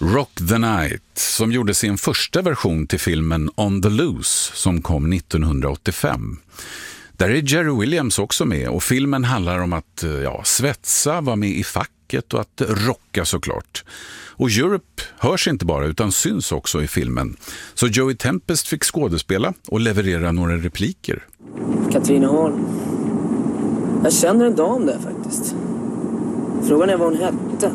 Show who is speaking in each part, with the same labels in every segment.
Speaker 1: Rock the Night, som gjorde sin första version till filmen On the Loose som kom 1985. Där är Jerry Williams också med och filmen handlar om att svetsa, vara med i facket och att rocka såklart. Och Europe hörs inte bara utan syns också i filmen. Så Joey Tempest fick skådespela och leverera några repliker.
Speaker 2: Katrineholm. Jag känner en dam där faktiskt. Frågan är vad hon hette.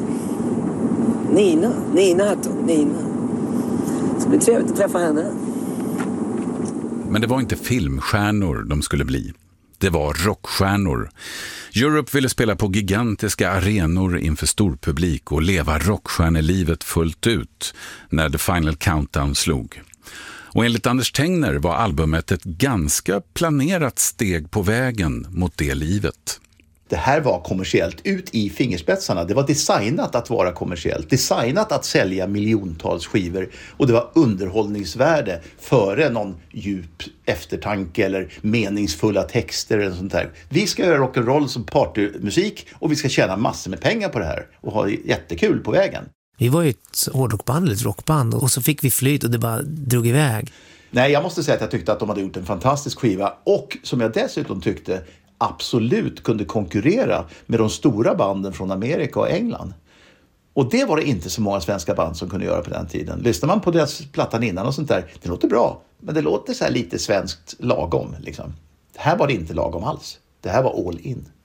Speaker 2: Nina hette hon. Nina. Så det blir trevligt att träffa henne.
Speaker 1: Men det var inte filmstjärnor de skulle bli. Det var rockstjärnor. Europe ville spela på gigantiska arenor inför stor publik och leva rockstjärnelivet fullt ut när The Final Countdown slog. Och enligt Anders Tengner var albumet ett ganska planerat steg på vägen mot det livet.
Speaker 3: Det här var kommersiellt ut i fingerspetsarna. Det var designat att vara kommersiellt. Designat att sälja miljontals skivor. Och det var underhållningsvärde före någon djup eftertanke eller meningsfulla texter eller sånt där. Vi ska göra rock'n'roll som partymusik och vi ska tjäna massor med pengar på det här. Och ha jättekul på vägen.
Speaker 4: Vi var ju ett hårdrockband, ett rockband. Och så fick vi flyt och det bara drog iväg.
Speaker 3: Nej, jag måste säga att jag tyckte att de hade gjort en fantastisk skiva. Och som jag dessutom tyckte absolut kunde konkurrera med de stora banden från Amerika och England. Och det var det inte så många svenska band som kunde göra på den tiden. Lyssnar man på deras plattan innan och sånt där, det låter bra. Men det låter så här lite svenskt lagom liksom. Det här var det inte lagom alls. Det här var all in.